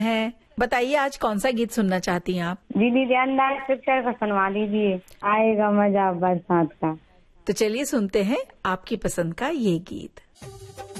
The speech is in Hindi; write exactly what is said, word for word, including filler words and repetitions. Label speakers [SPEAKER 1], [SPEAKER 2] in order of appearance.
[SPEAKER 1] हैं। बताइए आज कौन सा गीत सुनना चाहती हैं आप?
[SPEAKER 2] दीदी ध्यानदार पिक्चर का सुनवा दीजिए, आएगा मजा बरसात का।
[SPEAKER 1] तो चलिए सुनते हैं आपकी पसंद का ये गीत।